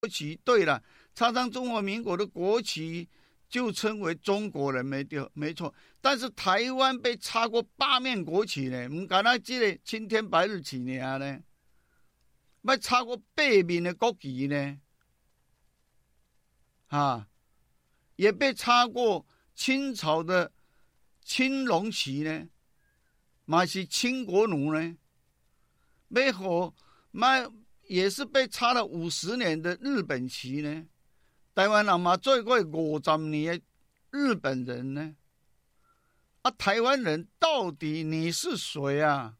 旗，对了，插上中华民国的国旗就称为中国人，没错。但是台湾被插过8面国旗呢，不敢那这个青天白日旗呢，被插过8面的国旗呢，也被插过清朝的青龙旗呢，嘛是清国奴呢，也是被插了50年的日本旗呢。台湾人嘛做过50年的日本人呢。台湾人到底你是谁啊？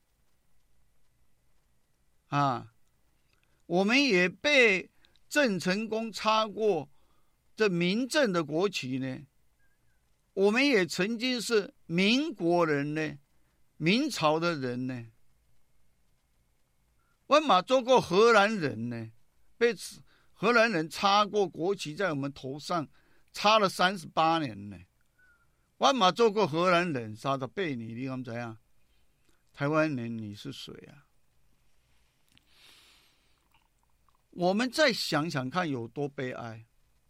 我们也被郑成功插过这民政的国旗呢。我们也曾经是民国人呢，明朝的人呢。我嘛做过荷兰人呢，被荷兰人插过国旗在我们头上，插了38年呢。我嘛做过荷兰人，38年，你敢知啊？台湾人你是谁啊？我们再想想看有多悲哀。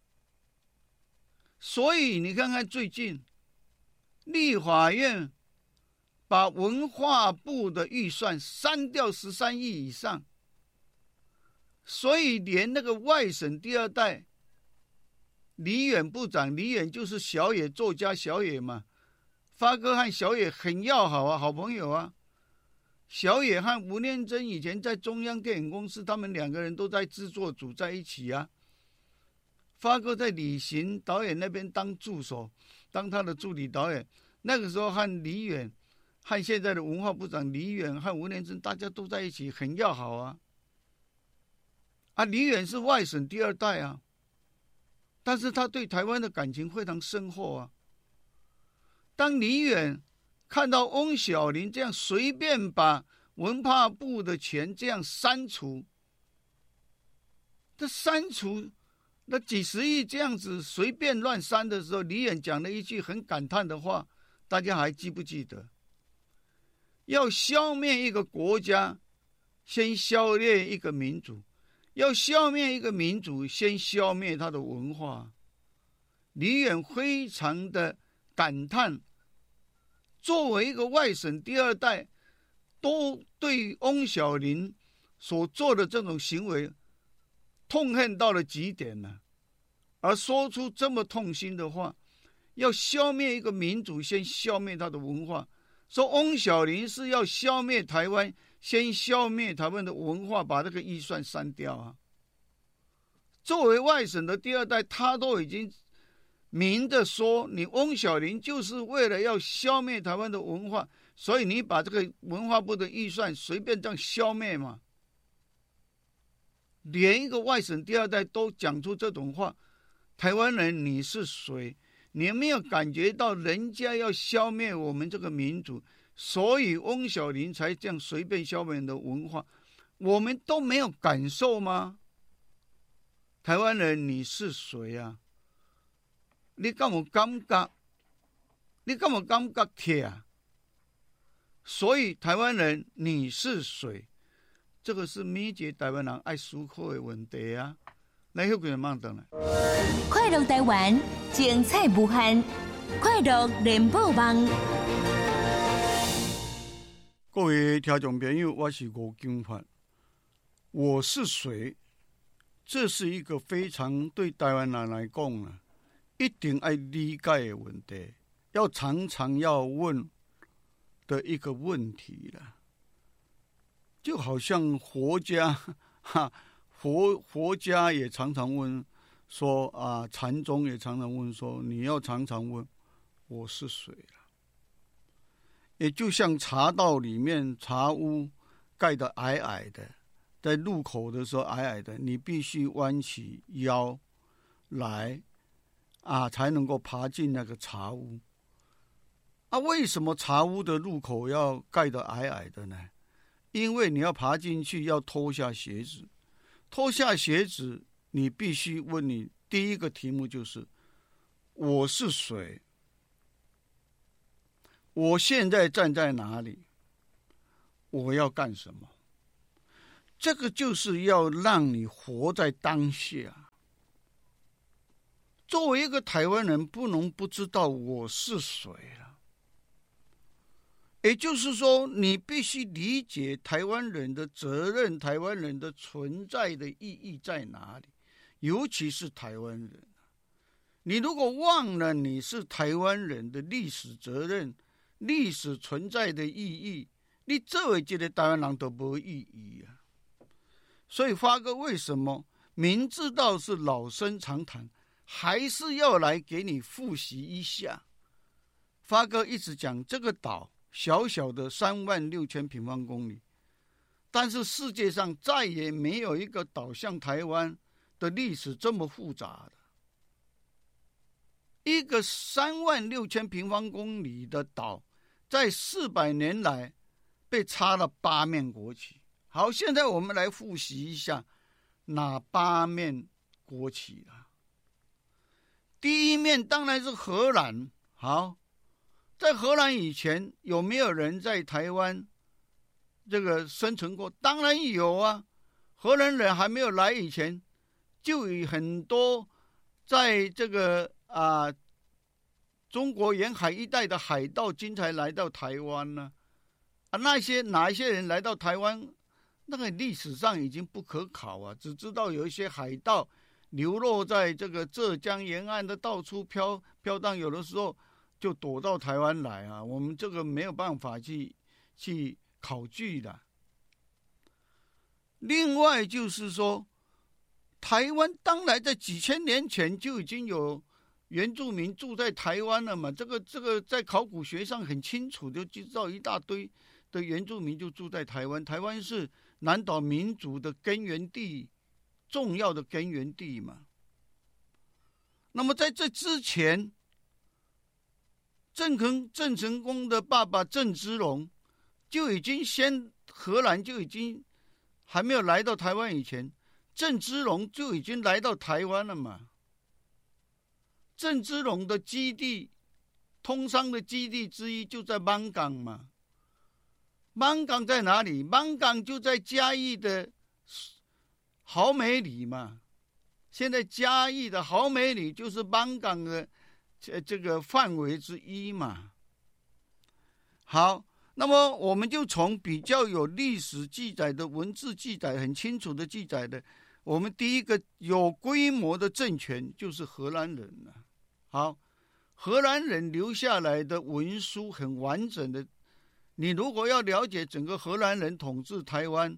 所以你看看最近立法院把文化部的预算删掉13亿以上，所以连那个外省第2代李远部长，李远就是小野作家小野嘛，发哥和小野很要好啊，好朋友啊。小野和吴念真以前在中央电影公司，他们2个人都在制作组在一起啊。发哥在李行导演那边当助手，当他的助理导演。那个时候和李远和现在的文化部长李远和吴念真大家都在一起，很要好啊。李远是外省第2代啊，但是他对台湾的感情非常深厚啊。当李远看到翁小林这样随便把文化部的钱这样删除，那几十亿这样子随便乱删的时候，李远讲了一句很感叹的话，大家还记不记得？要消灭一个国家，先消灭一个民族；要消灭一个民族，先消灭他的文化。李远非常的感叹，作为一个外省第2代，都对翁小林所做的这种行为痛恨到了极点了，而说出这么痛心的话，要消灭一个民族，先消灭他的文化。说翁小林是要消灭台湾，先消灭台湾的文化，把这个预算删掉啊。作为外省的第2代，他都已经明着说，你翁小林就是为了要消灭台湾的文化，所以你把这个文化部的预算随便这样消灭嘛。连一个外省第2代都讲出这种话，台湾人你是谁？你有没有感觉到人家要消灭我们这个民族，所以翁小林才这样随便消灭人的文化？我们都没有感受吗？台湾人你是谁啊？你敢有感觉？你敢有感觉贴？所以台湾人你是谁？这个是每一个台湾人爱思考的问题啊。来，休息慢等来。 快乐台湾，精彩无限，快乐联播网。 各位听众朋友，我是吴金发。我是谁？这是一个非常对台湾人来讲呢，一定要理解的问题，要常常要问的一个问题了。就好像佛家，佛家也常常问说啊，禅宗也常常问说，你要常常问我是谁了。也就像茶道里面茶屋盖得矮矮的，在入口的时候矮矮的，你必须弯起腰来才能够爬进那个茶屋。为什么茶屋的入口要盖得矮矮的呢？因为你要爬进去，要脱下鞋子，脱下鞋子，你必须问你第一个题目就是我是谁？我现在站在哪里？我要干什么？这个就是要让你活在当下。 作为一个台湾人，不能不知道我是谁了。也就是说，你必须理解台湾人的责任，台湾人的存在的意义在哪里，尤其是台湾人。你如果忘了你是台湾人的历史责任、历史存在的意义，你作为这个台湾人都没意义啊。所以发哥为什么明知道是老生常谈，还是要来给你复习一下？发哥一直讲这个岛小小的36000平方公里，但是世界上再也没有一个岛像台湾的历史这么复杂的。一个36000平方公里的岛，在400年来被插了8面国旗。好，现在我们来复习一下哪8面国旗啊？第一面当然是荷兰。好，在荷兰以前有没有人在台湾这个生存过？当然有啊。荷兰人还没有来以前，就有很多在这个中国沿海一带的海盗经常来到台湾呢。哪一些人来到台湾？那个历史上已经不可考啊，只知道有一些海盗流落在这个浙江沿岸的到处飘荡，有的时候就躲到台湾来啊。我们这个没有办法去考据的。另外就是说，台湾当然在几千年前就已经有原住民住在台湾了嘛，这个在考古学上很清楚，就知道一大堆的原住民就住在台湾。台湾是南岛民族的根源地，重要的根源地嘛。那么在这之前，郑成功的爸爸郑芝龙就已经荷兰就已经还没有来到台湾以前，郑芝龙就已经来到台湾了嘛。郑芝龙的基地，通商的基地之一就在艋舺嘛。艋舺在哪里？艋舺就在嘉义的豪美里嘛。现在嘉义的豪美里就是艋舺的这个范围之一嘛。好，那么我们就从比较有历史记载的文字记载很清楚的记载的，我们第一个有规模的政权就是荷兰人了。好，荷兰人留下来的文书很完整的。你如果要了解整个荷兰人统治台湾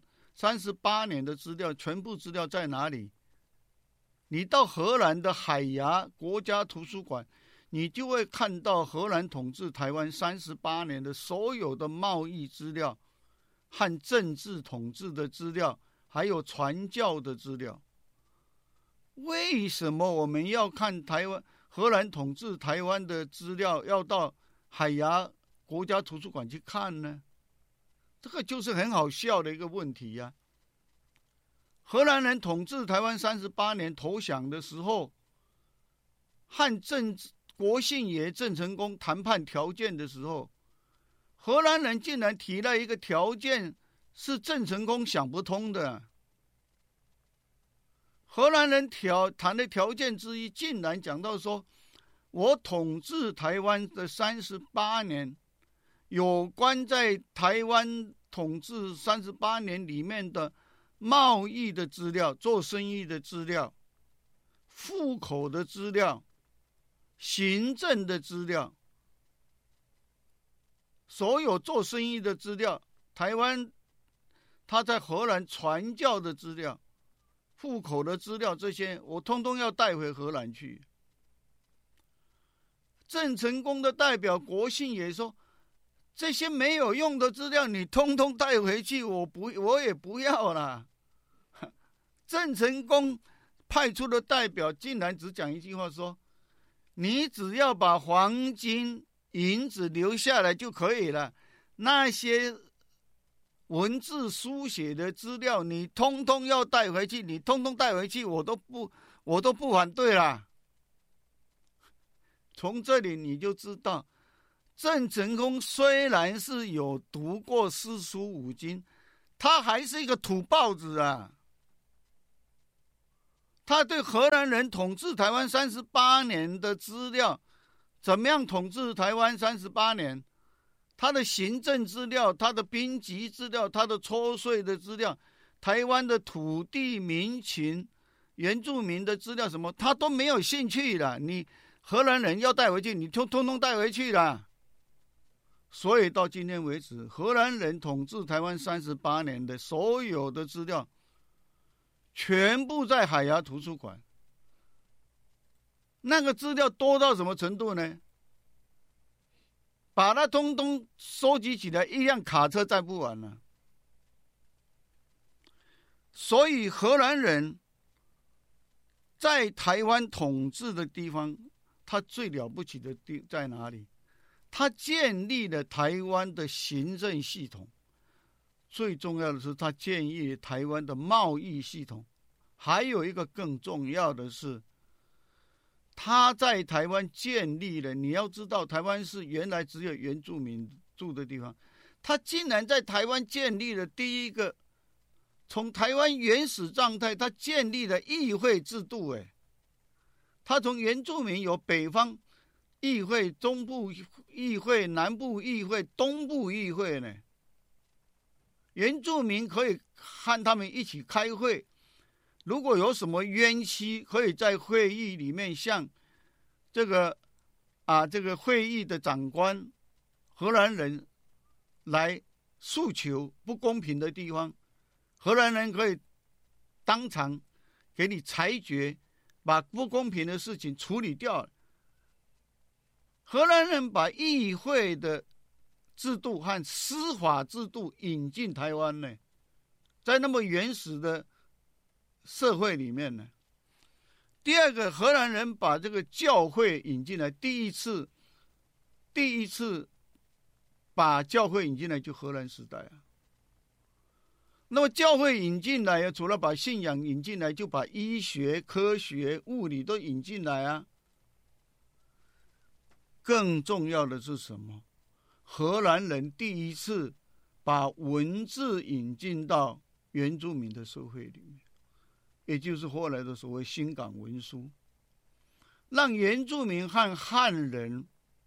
38年的资料，全部资料在哪里？你到荷兰的海牙国家图书馆，你就会看到荷兰统治台湾38年的所有的贸易资料和政治统治的资料，还有传教的资料。为什么我们要看荷兰统治台湾的资料要到海牙国家图书馆去看呢？这个就是很好笑的一个问题呀。荷兰人统治台湾38年投降的时候，和国姓爷郑成功谈判条件的时候，荷兰人竟然提了一个条件是郑成功想不通的。荷兰人谈的条件之一，竟然讲到说，我统治台湾的38年，有关在台湾统治38年里面的贸易的资料、做生意的资料、户口的资料、行政的资料，所有做生意的资料，台湾他在荷兰传教的资料、户口的资料，这些我通通要带回荷兰去。郑成功的代表国姓也说，这些没有用的资料你通通带回去，我也不要啦。郑成功派出的代表竟然只讲一句话说，你只要把黄金银子留下来就可以了，那些文字书写的资料你通通要带回去，你通通带回去我都不反对啦。从这里你就知道，郑成功虽然是有读过四书五经，他还是一个土包子啊。 他对荷兰人统治台湾38年的资料，怎么样统治台湾38年，他的行政资料，他的兵籍资料，他的抽税的资料，台湾的土地民情、原住民的资料什么，他都没有兴趣了。你荷兰人要带回去，你通通带回去了。所以到今天为止，荷兰人统治台湾38年的所有的资料，全部在海牙图书馆。那个资料多到什么程度呢？把它通通收集起来，一辆卡车载不完了。所以荷兰人在台湾统治的地方，他最了不起的在哪里？他建立了台湾的行政系统，最重要的是他建立台湾的贸易系统，还有一个更重要的是，他在台湾建立了，你要知道台湾是原来只有原住民住的地方，他竟然在台湾建立了第一个，从台湾原始状态他建立了议会制度。他从原住民有北方议会、中部议会、南部议会、东部议会呢。原住民可以和他们一起开会，如果有什么冤屈，可以在会议里面向这个会议的长官荷兰人来诉求不公平的地方，荷兰人可以当场给你裁决，把不公平的事情处理掉。荷兰人把议会的制度和司法制度引进台湾呢，在那么原始的社会里面呢。第二个，荷兰人把这个教会引进来，第一次把教会引进来就荷兰时代啊。那么教会引进来，除了把信仰引进来，就把医学、科学、物理都引进来啊。更重要的是什么？荷兰人第一次把文字引进到原住民的社会里面，也就是后来的所谓新港文书，让原住民和汉人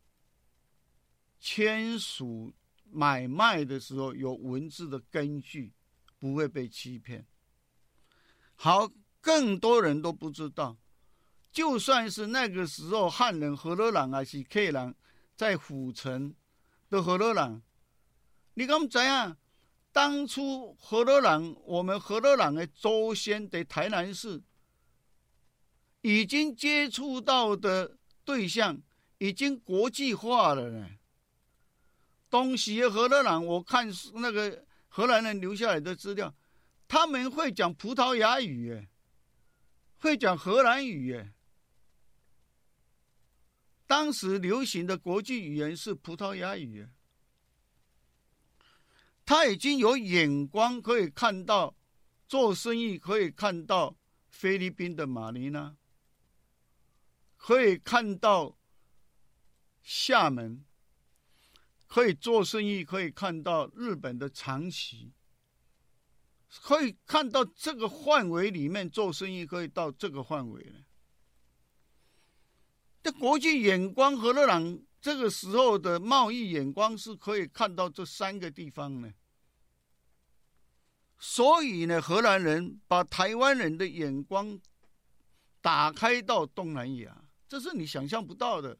签署买卖的时候有文字的根据，不会被欺骗。好，更多人都不知道，就算是那个时候汉人荷兰人还是客人在府城的荷兰人，你敢知道当初我们荷兰人的祖先在台南市已经接触到的对象已经国际化了呢。当时的荷兰人，我看那个荷兰人留下来的资料，他们会讲葡萄牙语，会讲荷兰语。当时流行的国际语言是葡萄牙语。他已经有眼光，可以看到做生意，可以看到菲律宾的马尼拉，可以看到厦门，可以做生意，可以看到日本的长崎，可以看到这个范围里面做生意，可以到这个范围了。这国际眼光，荷兰人这个时候的贸易眼光是可以看到这3个地方呢。所以呢，荷兰人把台湾人的眼光打开到东南亚，这是你想象不到的。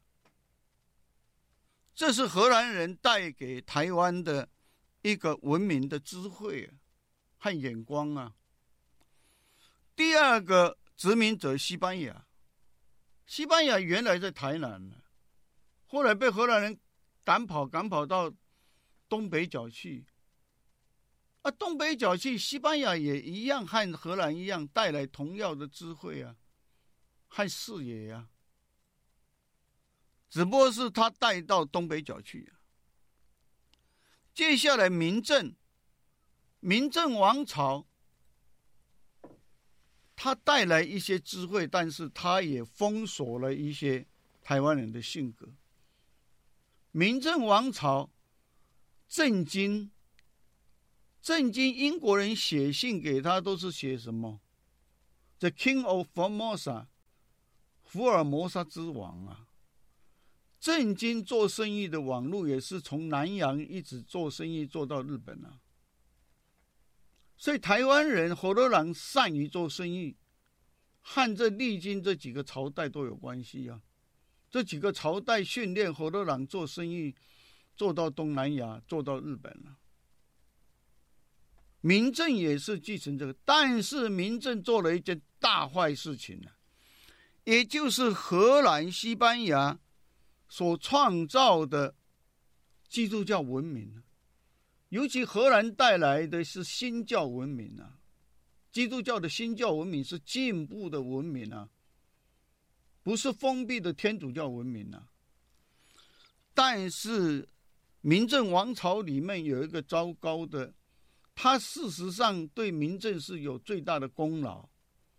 这是荷兰人带给台湾的一个文明的智慧和眼光啊。第二个殖民者西班牙，西班牙原来在台南，后来被荷兰人赶跑到东北角去。东北角去，西班牙也一样和荷兰一样带来同样的智慧啊，和视野啊。只不过是他带到东北角去。接下来明郑王朝，他带来一些智慧，但是他也封锁了一些台湾人的性格。明郑王朝，郑经英国人写信给他都是写什么？ The King of Formosa， 福尔摩沙之王啊。正经做生意的网络也是从南洋一直做生意做到日本啊。所以台湾人荷兰善于做生意，和这历经这几个朝代都有关系啊。这几个朝代训练荷兰做生意，做到东南亚，做到日本了。明郑也是继承这个，但是明郑做了一件大坏事情啊，也就是荷兰、西班牙所创造的基督教文明，尤其荷兰带来的是新教文明啊。基督教的新教文明是进步的文明啊，不是封闭的天主教文明啊。但是明郑王朝里面有一个糟糕的，他事实上对明郑是有最大的功劳，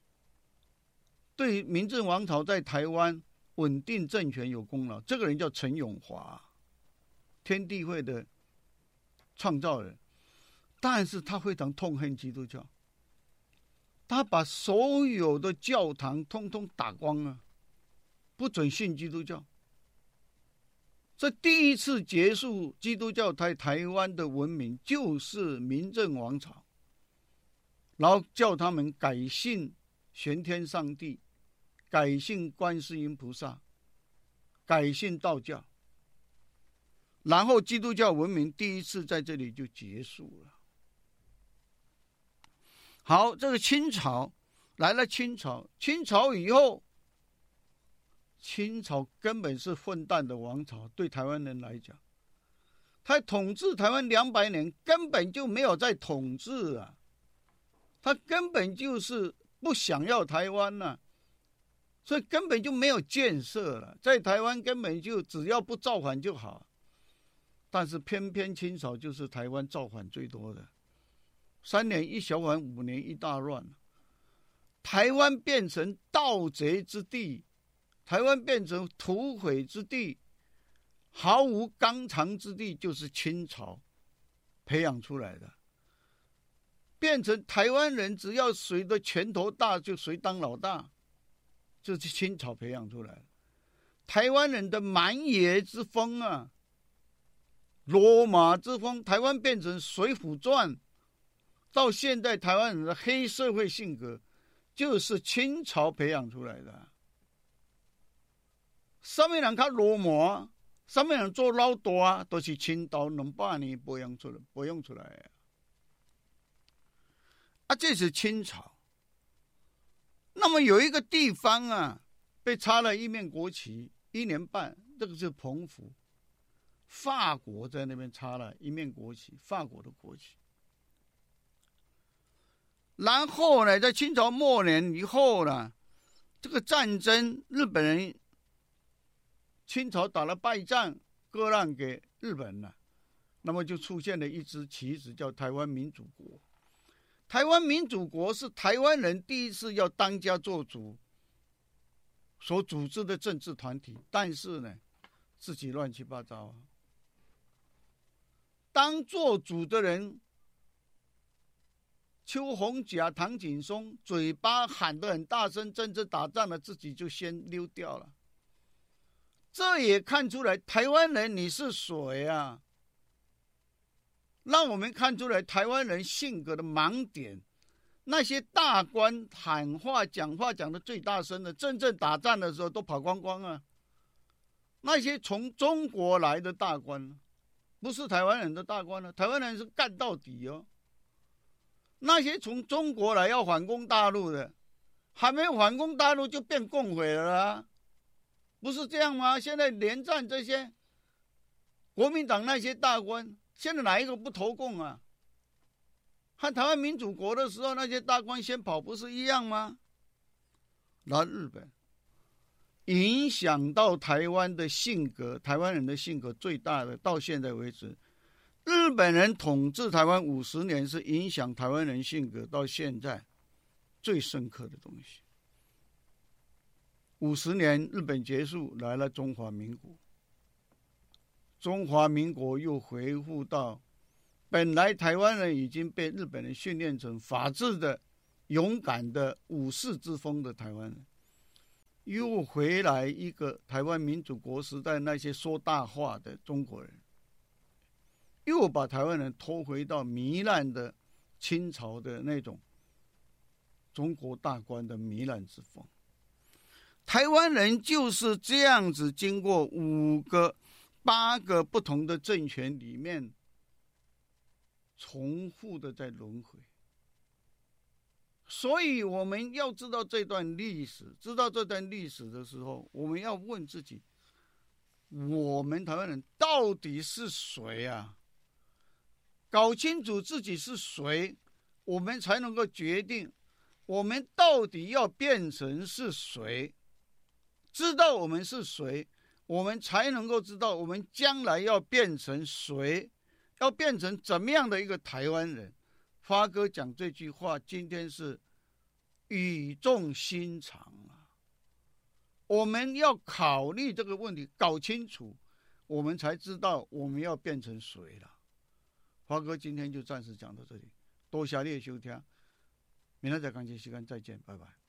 对明郑王朝在台湾稳定政权有功劳。这个人叫陈永华，天地会的创造人，但是他非常痛恨基督教，他把所有的教堂通通打光了，不准信基督教。这第一次结束基督教在台湾的文明，就是明郑王朝，然后叫他们改信玄天上帝，改信观世音菩萨，改信道教，然后基督教文明第一次在这里就结束了。好，这个清朝来了，清朝以后，清朝根本是混蛋的王朝，对台湾人来讲，他统治台湾200年，根本就没有在统治啊，他根本就是不想要台湾啊，所以根本就没有建设了，在台湾根本就只要不造反就好。但是偏偏清朝就是台湾造反最多的，3年一小反，5年一大乱，台湾变成盗贼之地，台湾变成土匪之地，毫无纲常之地，就是清朝培养出来的。变成台湾人只要谁的拳头大就谁当老大，就是清朝培养出来的。台湾人的蛮野之风啊，罗马之风，台湾变成水浒传，到现在台湾人的黑社会性格，就是清朝培养出来的。什么人较罗马，什么人做老大，都是清朝200年培养出来的。啊，这是清朝。那么有一个地方啊，被插了一面国旗，1年半，这个是澎湖，法国在那边插了一面国旗，法国的国旗。然后呢，在清朝末年以后呢，这个战争，日本人清朝打了败仗，割让给日本了，那么就出现了一支旗子，叫台湾民主国。台湾民主国是台湾人第一次要当家做主所组织的政治团体，但是呢，自己乱七八糟啊。当做主的人邱宏甲、唐景崧嘴巴喊得很大声，真正打仗了，自己就先溜掉了。这也看出来台湾人你是谁啊？让我们看出来台湾人性格的盲点。那些大官喊话讲话讲得最大声的，真正打仗的时候都跑光光啊。那些从中国来的大官，不是台湾人的大官了，台湾人是干到底哦。那些从中国来要反攻大陆的，还没有反攻大陆就变共匪了啦，不是这样吗？现在连战这些国民党那些大官，现在哪一个不投共啊？和台湾民主国的时候那些大官先跑不是一样吗？然后日本影响到台湾的性格，台湾人的性格最大的，到现在为止，日本人统治台湾50年是影响台湾人性格到现在最深刻的东西。50年日本结束，来了中华民国，中华民国又恢复到本来台湾人已经被日本人训练成法治的勇敢的武士之风的台湾人，又回来一个台湾民主国时代那些说大话的中国人，又把台湾人拖回到糜烂的清朝的那种中国大官的糜烂之风。台湾人就是这样子，经过5个、8个不同的政权里面，重复的在轮回。所以我们要知道这段历史，知道这段历史的时候，我们要问自己：我们台湾人到底是谁啊？搞清楚自己是谁，我们才能够决定我们到底要变成是谁。知道我们是谁，我们才能够知道我们将来要变成谁，要变成怎么样的一个台湾人。发哥讲这句话，今天是语重心长啊！我们要考虑这个问题，搞清楚，我们才知道我们要变成谁了。发哥今天就暂时讲到这里，多谢你的收听，明天再讲节时间再见，拜拜。